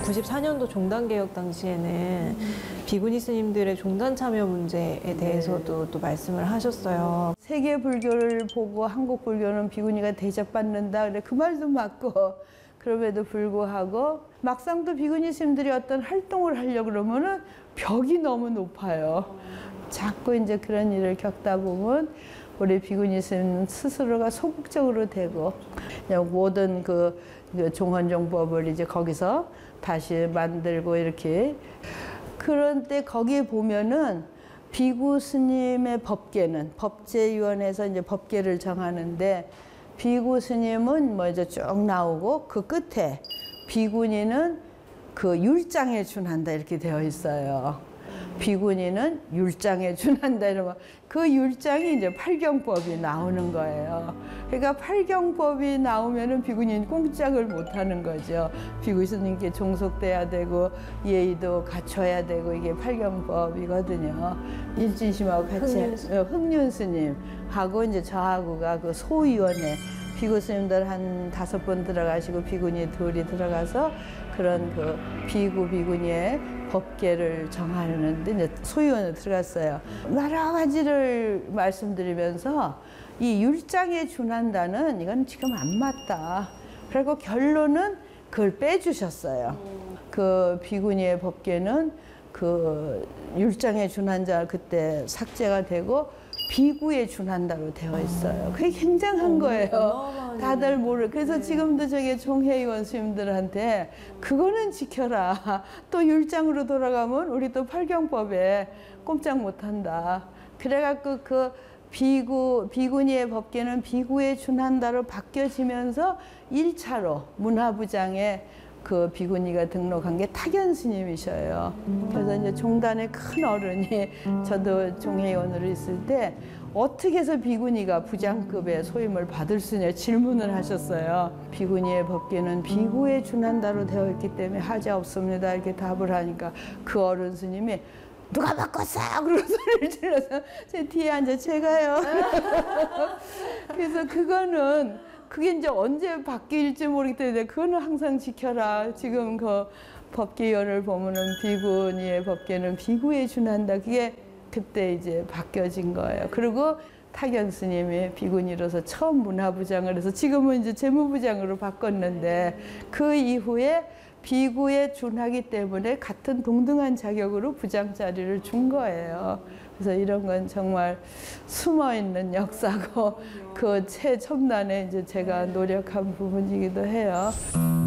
94년도 종단개혁 당시에는 비구니 스님들의 종단 참여 문제에 대해서도 또 말씀을 하셨어요. 세계 불교를 보고 한국 불교는 비구니가 대접받는다. 그래 그 말도 맞고 그럼에도 불구하고 막상 또 비구니 스님들이 어떤 활동을 하려고 그러면은 벽이 너무 높아요. 자꾸 이제 그런 일을 겪다 보면 우리 비구니 스님 스스로가 소극적으로 되고 그냥 모든 그 종헌종법을 이제 거기서 다시 만들고 이렇게. 그런데 거기에 보면은 비구 스님의 법계는 법제위원회에서 이제 법계를 정하는데 비구 스님은 뭐 이제 쭉 나오고 그 끝에 비구니는 그 율장에 준한다 이렇게 되어 있어요. 비구니는 율장에 준한다 이러면 그 율장이 이제 팔경법이 나오는 거예요. 그러니까 팔경법이 나오면은 비구니는 꼼짝을 못 하는 거죠. 비구 스님께 종속돼야 되고 예의도 갖춰야 되고 이게 팔경법이거든요. 일진심하고 같이 흑륜 스님하고 이제 저하고가 그 소위원회 비구 스님들 한 5분 들어가시고 비구니 둘이 들어가서 그런 그 비구니의 법계를 정하는데 이제 소위원으로 들어갔어요. 여러 가지를 말씀드리면서 이 율장에 준한다는 이건 지금 안 맞다. 그리고 결론은 그걸 빼주셨어요. 그 비구니의 법계는 그 율장에 준한자 그때 삭제가 되고 비구에 준한다로 되어 있어요. 그게 굉장한 거예요. 다들 모르. 그래서 지금도 저기 종회의원 스님들한테 그거는 지켜라. 또 율장으로 돌아가면 우리 또 팔경법에 꼼짝 못한다. 그래갖고 그 비구니의 법계는 비구에 준한다로 바뀌어지면서 1차로 문화부장에 그 비구니가 등록한 게 타견 스님이셔요. 그래서 이제 종단의 큰 어른이 저도 종회의원으로 있을 때 어떻게 해서 비구니가 부장급의 소임을 받을 수 있냐 질문을 하셨어요. 비구니의 법계는 비구에 준한다로 되어 있기 때문에 하자 없습니다. 이렇게 답을 하니까 그 어른 스님이 누가 바꿨어? 그러고 소리를 질러서 제 뒤에 앉아 제가요. 그래서 그게 이제 언제 바뀔지 모르기 때문에 그거는 항상 지켜라. 지금 그 법계위원을 보면은 비구니의 법계는 비구에 준한다. 그게 그때 이제 바뀌어진 거예요. 그리고 타견 스님이 비구니로서 처음 문화부장을 해서 지금은 이제 재무부장으로 바꿨는데 그 이후에 비구에 준하기 때문에 같은 동등한 자격으로 부장 자리를 준 거예요. 그래서 이런 건 정말 숨어있는 역사고 그 최첨단에 이제 제가 노력한 부분이기도 해요.